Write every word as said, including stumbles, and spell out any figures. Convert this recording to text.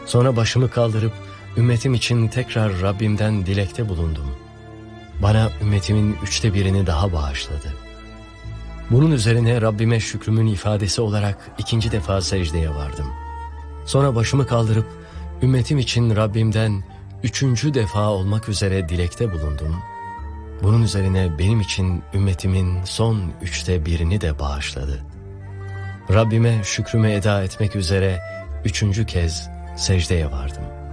Sonra başımı kaldırıp ümmetim için tekrar Rabbimden dilekte bulundum. Bana ümmetimin üçte birini daha bağışladı. Bunun üzerine Rabbime şükrümün ifadesi olarak ikinci defa secdeye vardım. Sonra başımı kaldırıp ümmetim için Rabbimden üçüncü defa olmak üzere dilekte bulundum. Bunun üzerine benim için ümmetimin son üçte birini de bağışladı. Rabbime şükrümü eda etmek üzere üçüncü kez secdeye vardım.